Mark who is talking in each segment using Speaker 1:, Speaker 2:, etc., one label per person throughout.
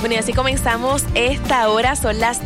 Speaker 1: Bueno, y así comenzamos esta hora, son las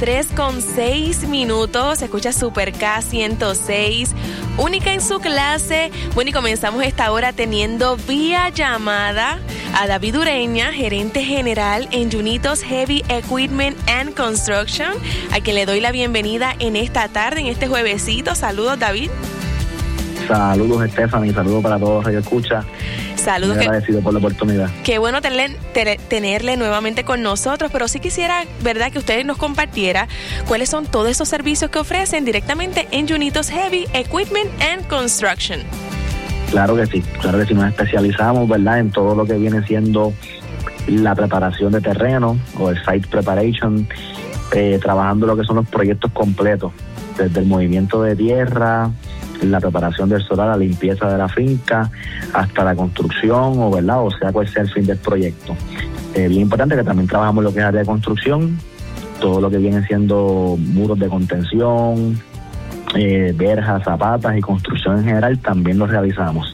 Speaker 1: 3:06. Se escucha Super K 106, única en su clase. Bueno, y comenzamos esta hora teniendo vía llamada a David Ureña, gerente general en Junitos Heavy Equipment and Construction, a quien le doy la bienvenida en esta tarde, en este juevesito. Saludos, David.
Speaker 2: Saludos, Stephanie, saludos para todos los que escuchan.
Speaker 1: Saludos.
Speaker 2: Muy agradecido por la oportunidad.
Speaker 1: Qué bueno tenerle nuevamente con nosotros, pero sí quisiera, ¿verdad?, que usted nos compartiera cuáles son todos esos servicios que ofrecen directamente en Junitos Heavy Equipment and Construction.
Speaker 2: Claro que sí, nos especializamos, ¿verdad?, en todo lo que viene siendo la preparación de terreno o el site preparation, trabajando lo que son los proyectos completos, desde el movimiento de tierra, la preparación del solar, la limpieza de la finca, hasta la construcción, o verdad, o sea, cual sea el fin del proyecto. Bien importante que también trabajamos lo que es área de construcción, todo lo que viene siendo muros de contención, verjas, zapatas y construcción en general, también lo realizamos.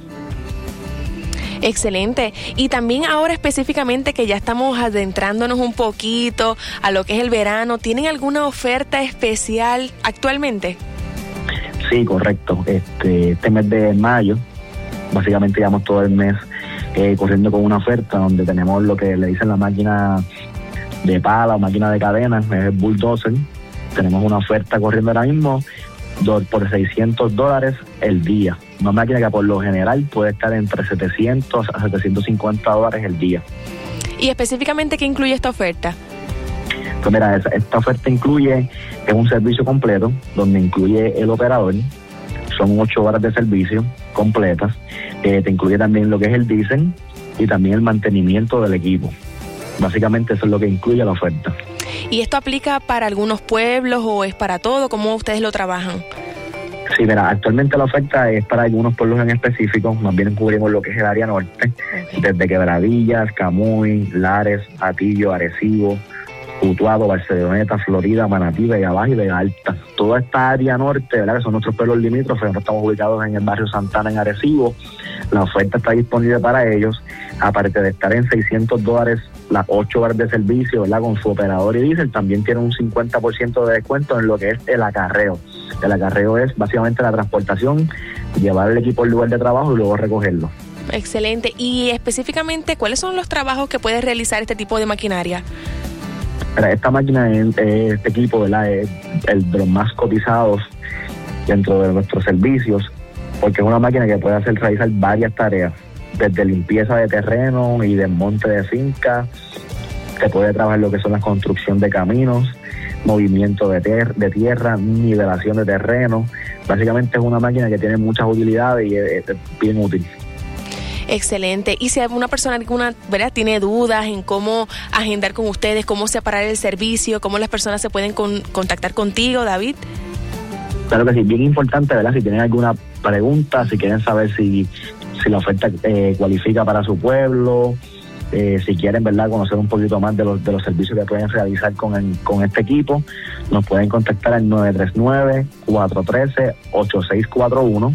Speaker 1: Excelente. Y también ahora específicamente que ya estamos adentrándonos un poquito a lo que es el verano, ¿tienen alguna oferta especial actualmente?
Speaker 2: Sí, correcto. Este mes de mayo, básicamente llevamos todo el mes corriendo con una oferta donde tenemos lo que le dicen la máquina de pala o máquina de cadena, es el bulldozer. Tenemos una oferta corriendo ahora mismo por $600 el día. Una máquina que por lo general puede estar entre $700 a $750 el día.
Speaker 1: ¿Y específicamente qué incluye esta oferta?
Speaker 2: Pues mira, esta oferta incluye, es un servicio completo, donde incluye el operador, son 8 horas de servicio completas, te incluye también lo que es el diésel y también el mantenimiento del equipo. Básicamente eso es lo que incluye la oferta.
Speaker 1: ¿Y esto aplica para algunos pueblos o es para todo? ¿Cómo ustedes lo trabajan?
Speaker 2: Sí, mira, actualmente la oferta es para algunos pueblos en específico, más bien cubrimos lo que es el área norte, desde Quebradillas, Camuy, Lares, Atillo, Arecibo, Utuado, Barceloneta, Florida, Manatí, Vega Baja y Vega Alta. Toda esta área norte, ¿verdad?, que son nuestros pueblos limítrofes, nosotros estamos ubicados en el barrio Santana, en Arecibo. La oferta está disponible para ellos, aparte de estar en $600 las 8 horas de servicio, ¿verdad?, con su operador y diésel, también tiene un 50% de descuento en lo que es el acarreo. El acarreo es básicamente la transportación, llevar el equipo al lugar de trabajo y luego recogerlo.
Speaker 1: Excelente. Y específicamente, ¿cuáles son los trabajos que puede realizar este tipo de maquinaria?
Speaker 2: Esta máquina, este equipo, ¿verdad?, es el de los más cotizados dentro de nuestros servicios, porque es una máquina que puede realizar varias tareas, desde limpieza de terreno y desmonte de finca, que puede trabajar lo que son la construcción de caminos, movimiento de tierra, nivelación de terreno. Básicamente es una máquina que tiene muchas utilidades y es bien útil.
Speaker 1: Excelente. Y si alguna persona, ¿verdad?, tiene dudas en cómo agendar con ustedes, cómo separar el servicio, cómo las personas se pueden contactar contigo, David.
Speaker 2: Claro que sí, bien importante, ¿verdad? Si tienen alguna pregunta, si quieren saber si la oferta cualifica para su pueblo, si quieren, ¿verdad?, conocer un poquito más de los servicios que pueden realizar con este equipo, nos pueden contactar al 939-413-8641.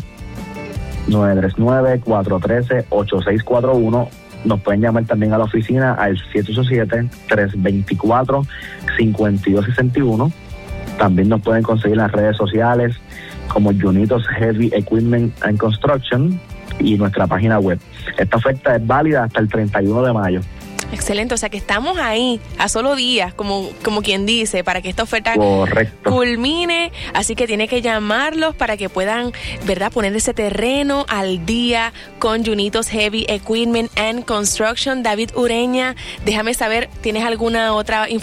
Speaker 2: 939-413-8641. Nos pueden llamar también a la oficina al 787-324-5261. También nos pueden conseguir en las redes sociales como Junitos Heavy Equipment and Construction y nuestra página web. Esta oferta es válida hasta el 31 de mayo.
Speaker 1: Excelente, o sea que estamos ahí a solo días, como quien dice, para que esta oferta culmine, así que tiene que llamarlos para que puedan, ¿verdad?, poner ese terreno al día con Junitos Heavy Equipment and Construction. David Ureña, déjame saber, ¿tienes alguna otra información